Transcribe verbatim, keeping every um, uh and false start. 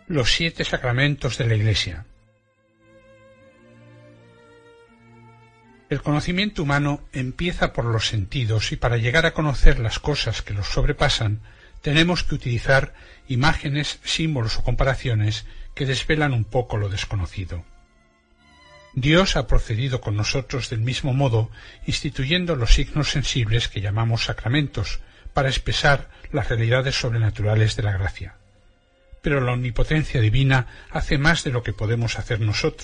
Los siete sacramentos de la Iglesia. El conocimiento humano empieza por los sentidos y para llegar a conocer las cosas que los sobrepasan tenemos que utilizar imágenes, símbolos o comparaciones que desvelan un poco lo desconocido. Dios ha procedido con nosotros del mismo modo, instituyendo los signos sensibles que llamamos sacramentos, para expresar las realidades sobrenaturales de la gracia. Pero la omnipotencia divina hace más de lo que podemos hacer nosotros.